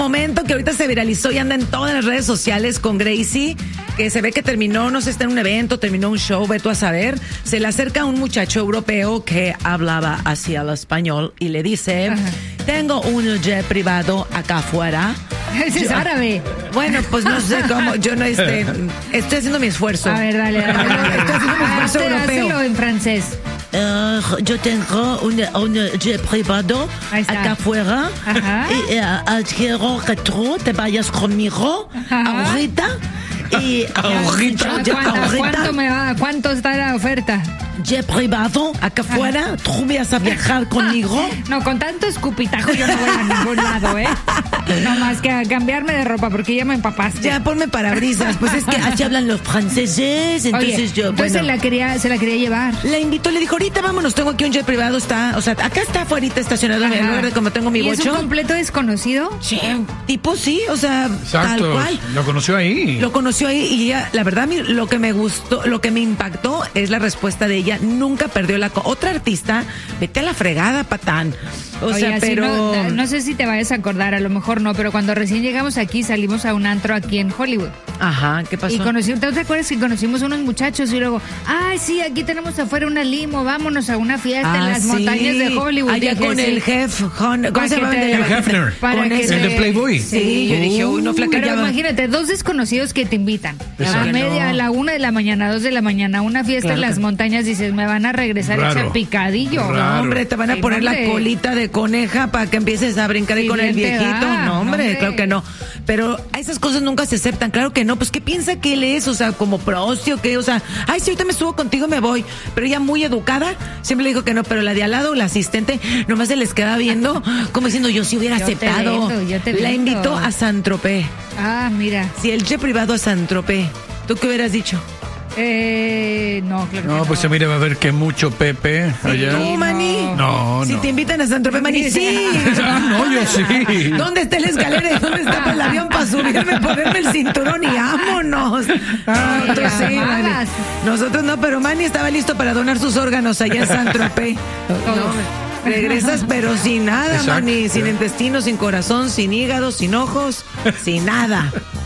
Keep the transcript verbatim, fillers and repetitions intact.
momento que ahorita se viralizó y anda en todas las redes sociales con Gracie, que se ve que terminó, no sé, está en un evento, terminó un show, ve tú a saber. Se le acerca un muchacho europeo que hablaba así al español y le dice, ajá, tengo un jet privado acá afuera. Ese es árabe. Bueno, pues no sé cómo, yo no este, estoy haciendo mi esfuerzo. A ver, dale, dale. dale. Estoy haciendo mi esfuerzo Hazlo, europeo. hazlo en francés. Uh, yo tengo un, un jet privado acá afuera. Ajá. Y uh, quiero que tú te vayas conmigo, ajá, ahorita. Y ahorita. ¿Cuánto me va? ¿Cuánto está la oferta? Jet privado acá afuera, tú vas a viajar conmigo. No, con tanto escupitajo yo no voy a ningún lado, ¿eh? No más que a cambiarme de ropa porque ya me empapaste. Ya, ponme parabrisas, pues es que así hablan los franceses, entonces Oye, yo... Entonces bueno, se la quería, se la quería llevar. La invitó, le dijo, ahorita vámonos, tengo aquí un jet privado, está, o sea, acá está afuera estacionado, ajá, en el lugar de como tengo mi ¿Y bocho. es un completo desconocido? Sí, tipo sí, o sea, exacto, tal cual. Lo conoció ahí. Lo conoció ahí y ella, la verdad, lo que me gustó, lo que me impactó es la respuesta de ella, nunca perdió la... Co- Otra artista, vete a la fregada, patán. O Oye, sea, pero... No, no sé si te vayas a acordar, a lo mejor no, pero cuando recién llegamos aquí, salimos a un antro aquí en Hollywood. Ajá, ¿qué pasó? Y conocimos, ¿te acuerdas que conocimos unos muchachos y luego, ay, sí, aquí tenemos afuera una limo, vámonos a una fiesta ah, en las sí. montañas de Hollywood? Allá con sí. el jefe, ¿cómo se llama? El Hefner, para que el te... de Playboy. Sí, sí, yo dije, uy, no flaca. Pero imagínate, dos desconocidos que te invitan a media, no. a la una de la mañana, a dos de la mañana, a una fiesta claro en las que... montañas, dices, me van a regresar a echar picadillo. Raro. No, hombre, te van a poner la colita de coneja para que empieces a brincar ahí con el viejito. Da. No, hombre, hombre, claro que no. Pero esas cosas nunca se aceptan, claro que no. Pues, ¿qué piensa que él es? O sea, como procio, ¿qué? O sea, ay, si ahorita me subo contigo me voy. Pero ella muy educada, siempre le dijo que no, pero la de al lado, la asistente, nomás se les queda viendo, como diciendo, yo sí hubiera yo aceptado. Te vendo, yo te la vendo. invitó a Saint-Tropez. Ah, mira. Si el jet privado a Saint-Tropez, ¿tú qué hubieras dicho? Eh, no, claro que no. No, pues se mire, va a ver que mucho Pepe allá. ¿Tú, Mani? No, no. Si te invitan a Saint-Tropez, Mani, sí. No, yo sí. ¿Dónde está la escalera y dónde está el avión para subirme, ponerme el cinturón y vámonos? Ah, no, sí, Mani. Nosotros no, pero Mani estaba listo para donar sus órganos allá en Saint-Tropez. No, regresas, pero sin nada, exacto, Mani, sin intestino, sin corazón, sin hígado, sin ojos, sin nada.